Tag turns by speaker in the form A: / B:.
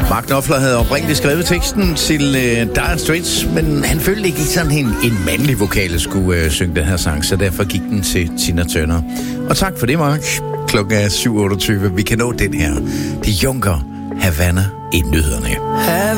A: Mark Knopfler havde oprindeligt skrevet teksten til Dire Straits, men han følte ikke sådan en mandlig vokal skulle synge den her sang, så derfor gik den til Tina Turner. Og tak for det, Mark. Klokken er 7:28. Vi kan nå den her. Det Junker Havana i nyhederne.